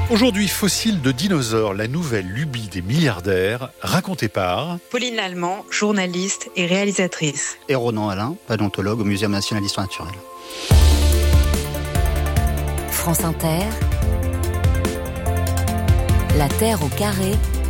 Aujourd'hui, fossile de dinosaures, la nouvelle lubie des milliardaires, racontée par Pauline Lallemand, journaliste et réalisatrice. Et Ronan Alain, paléontologue au Muséum national d'histoire naturelle. France Inter, La Terre au carré,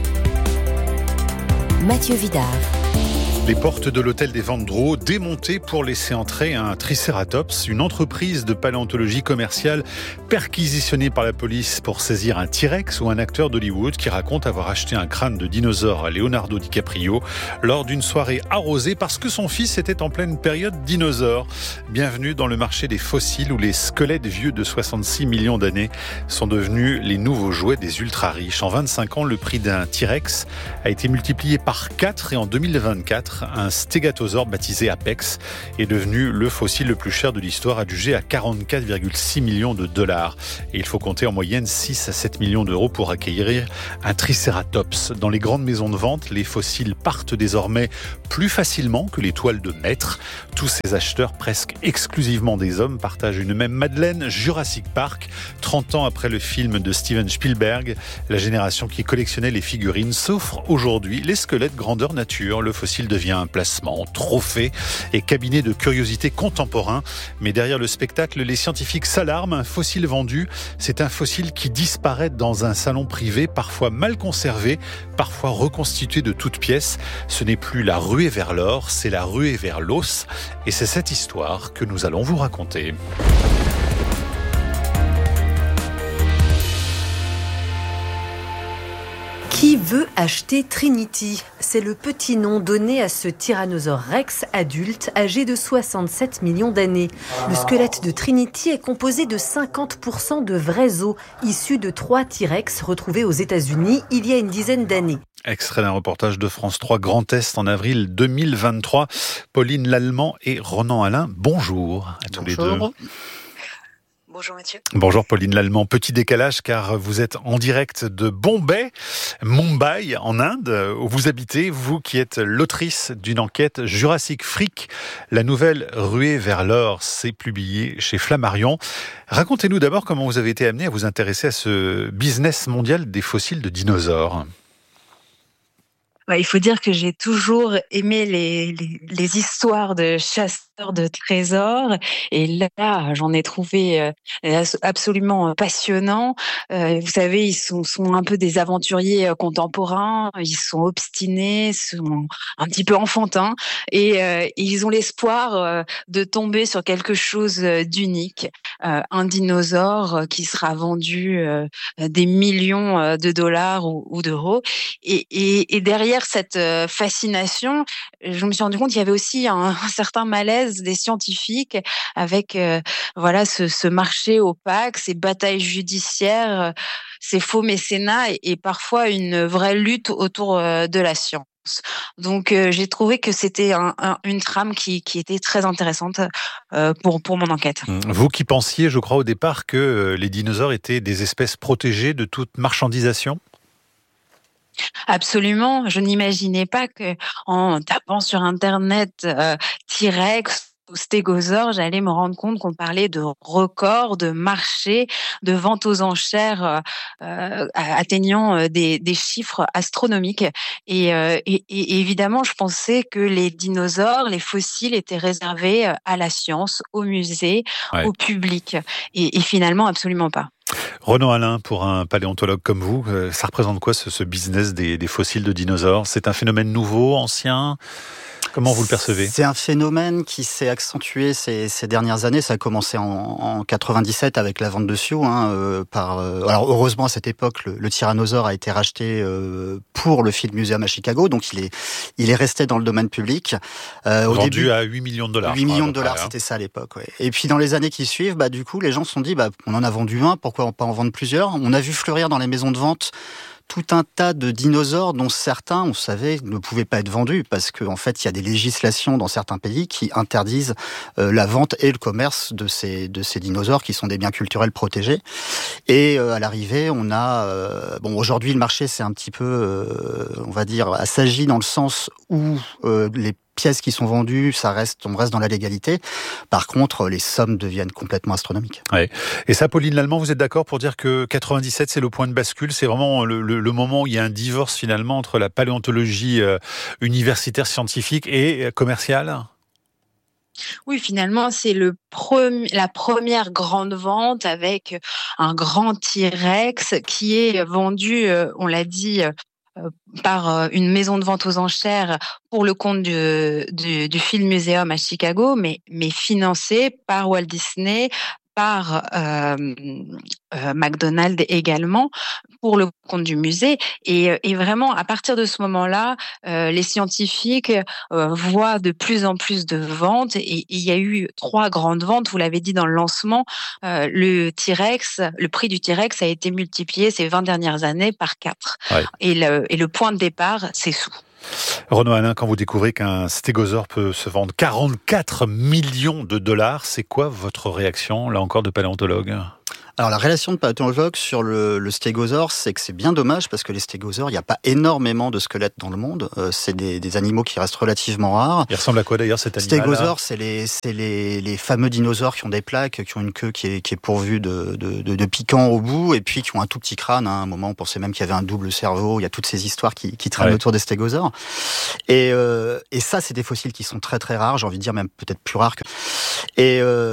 Mathieu Vidard. Les portes de l'hôtel des Vendreau démontées pour laisser entrer un Triceratops, une entreprise de paléontologie commerciale perquisitionnée par la police pour saisir un T-Rex ou un acteur d'Hollywood qui raconte avoir acheté un crâne de dinosaure à Leonardo DiCaprio lors d'une soirée arrosée parce que son fils était en pleine période dinosaure. Bienvenue dans le marché des fossiles où les squelettes vieux de 66 millions d'années sont devenus les nouveaux jouets des ultra-riches. En 25 ans, le prix d'un T-Rex a été multiplié par 4 et en 2024, un stégatosaure baptisé Apex est devenu le fossile le plus cher de l'histoire, adjugé à 44,6 millions de dollars. Et il faut compter en moyenne 6 à 7 millions d'euros pour acquérir un Triceratops. Dans les grandes maisons de vente, les fossiles partent désormais plus facilement que les toiles de maître. Tous ces acheteurs, presque exclusivement des hommes, partagent une même Madeleine, Jurassic Park. 30 ans après le film de Steven Spielberg, la génération qui collectionnait les figurines s'offre aujourd'hui les squelettes grandeur nature. Le fossile devient un placement, trophée et cabinet de curiosité contemporain. Mais derrière le spectacle, les scientifiques s'alarment. Un fossile vendu, c'est un fossile qui disparaît dans un salon privé, parfois mal conservé, parfois reconstitué de toutes pièces. Ce n'est plus la ruée vers l'or, c'est la ruée vers l'os. Et c'est cette histoire que nous allons vous raconter. Qui veut acheter Trinity ? C'est le petit nom donné à ce Tyrannosaure Rex adulte âgé de 67 millions d'années. Le squelette de Trinity est composé de 50% de vrais os issus de 3 T-Rex retrouvés aux États-Unis il y a une dizaine d'années. Extrait d'un reportage de France 3 Grand Est en avril 2023. Pauline Lallemand et Ronan Alain, bonjour à tous les deux. Bonjour Mathieu. Bonjour Pauline Lallemand. Petit décalage car vous êtes en direct de Bombay, Mumbai en Inde, où vous habitez, vous qui êtes l'autrice d'une enquête Jurassic Freak. La nouvelle ruée vers l'or s'est publiée chez Flammarion. Racontez-nous d'abord comment vous avez été amené à vous intéresser à ce business mondial des fossiles de dinosaures. Il faut dire que j'ai toujours aimé les histoires de chasseurs de trésors et là j'en ai trouvé absolument passionnants. Vous savez, ils sont un peu des aventuriers contemporains, ils sont obstinés, sont un petit peu enfantins et ils ont l'espoir de tomber sur quelque chose d'unique, un dinosaure qui sera vendu des millions de dollars ou d'euros et derrière cette fascination, je me suis rendu compte qu'il y avait aussi un certain malaise des scientifiques avec ce marché opaque, ces batailles judiciaires, ces faux mécénats et parfois une vraie lutte autour de la science. Donc j'ai trouvé que c'était une trame qui était très intéressante pour mon enquête. Vous qui pensiez, je crois au départ, que les dinosaures étaient des espèces protégées de toute marchandisation ? Absolument, je n'imaginais pas que en tapant sur Internet T-Rex ou stégosaure, j'allais me rendre compte qu'on parlait de records, de marché, de vente aux enchères atteignant des chiffres astronomiques. Et évidemment, je pensais que les dinosaures, les fossiles étaient réservés à la science, au musée, au public. Et finalement, absolument pas. Ronan Alain, pour un paléontologue comme vous, ça représente quoi ce business des fossiles de dinosaures ? C'est un phénomène nouveau, ancien ? Comment vous le percevez ? C'est un phénomène qui s'est accentué ces dernières années. Ça a commencé en 97 avec la vente de Sioux. Alors heureusement à cette époque, le tyrannosaure a été racheté pour le Field Museum à Chicago, donc il est resté dans le domaine public. Vendu à 8 millions de dollars. 8 millions de dollars, c'était ça à l'époque. Ouais. Et puis dans les années qui suivent, du coup, les gens se sont dit, on en a vendu un, pourquoi pas en vendre plusieurs ? On a vu fleurir dans les maisons de vente tout un tas de dinosaures dont certains, on savait, ne pouvaient pas être vendus parce qu'en fait, il y a des législations dans certains pays qui interdisent la vente et le commerce de ces dinosaures qui sont des biens culturels protégés. Et à l'arrivée, on a... aujourd'hui, le marché, c'est un petit peu, on va dire, assagi dans le sens où les pièces qui sont vendues, on reste dans la légalité. Par contre, les sommes deviennent complètement astronomiques. Ouais. Et ça, Pauline Lallemand, vous êtes d'accord pour dire que 97, c'est le point de bascule, c'est vraiment le moment où il y a un divorce finalement entre la paléontologie universitaire, scientifique et commerciale? Oui, finalement, c'est la première grande vente avec un grand T-Rex qui est vendu, on l'a dit, par une maison de vente aux enchères pour le compte du Film Museum à Chicago, mais financé par Walt Disney, par McDonald's également, pour le compte du musée. Et vraiment, à partir de ce moment-là, les scientifiques voient de plus en plus de ventes. Et il y a eu 3 grandes ventes, vous l'avez dit dans le lancement. Le prix du T-Rex a été multiplié ces 20 dernières années par 4. Ouais. Et le point de départ, c'est sous. Renaud Alain, quand vous découvrez qu'un stégosaure peut se vendre 44 millions de dollars, c'est quoi votre réaction, là encore, de paléontologue ? Alors la relation de paléontologue sur le stégosaure, c'est que c'est bien dommage parce que les stégosaures, il n'y a pas énormément de squelettes dans le monde. C'est des animaux qui restent relativement rares. Il ressemble à quoi d'ailleurs cet animal ? Stégosaure, c'est les fameux dinosaures qui ont des plaques, qui ont une queue qui est pourvue de piquants au bout et puis qui ont un tout petit crâne. À un moment, on pensait même qu'il y avait un double cerveau. Il y a toutes ces histoires qui traînent autour des stégosaures. Et ça, c'est des fossiles qui sont très très rares. J'ai envie de dire même peut-être plus rares que. Et